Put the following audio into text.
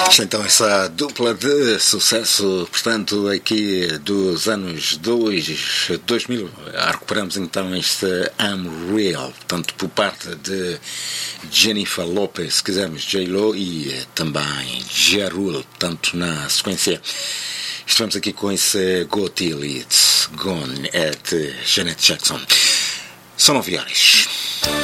Então essa dupla de sucesso, portanto, aqui dos anos 2000, recuperamos então este I'm Real, tanto por parte de Jennifer Lopez, se quisermos, J-Lo, e também Ja Rule, tanto na sequência. Estamos aqui com esse Go Till It's Gone, de Janet Jackson. São 9 horas.